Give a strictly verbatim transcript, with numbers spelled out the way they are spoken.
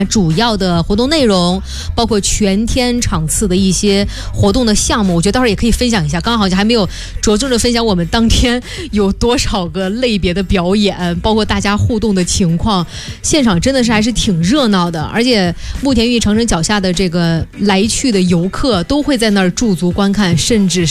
主要的活动内容，包括全天场次的一些活动的项目，我觉得待会儿也可以分享一下。刚刚好像还没有着重的分享我们当天有多少个类别的表演，包括大家互动的情况，现场真的是还是挺热闹的。而且慕田峪长城脚下的这个来去的游客都会在那儿驻足观看，甚至